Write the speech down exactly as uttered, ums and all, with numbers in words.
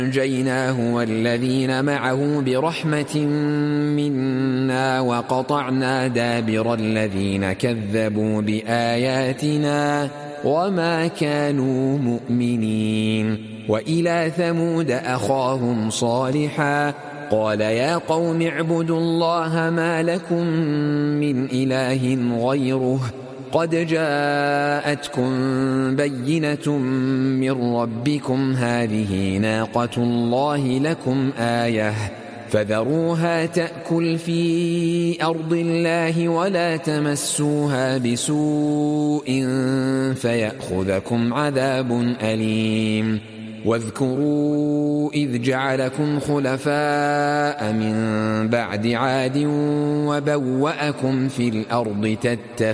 فأنجيناه والذين معه برحمة منا وقطعنا دابر الذين كذبوا بآياتنا وما كانوا مؤمنين. وإلى ثمود أخاهم صالحا قال يا قوم اعبدوا الله ما لكم من إله غيره قد جاءتكم بينة من ربكم هذه ناقة الله لكم آية فذروها تأكل في أرض الله ولا تمسوها بسوء فيأخذكم عذاب أليم. واذكروا إذ جعلكم خلفاء من بعد عاد وبوأكم في الأرض تتخذون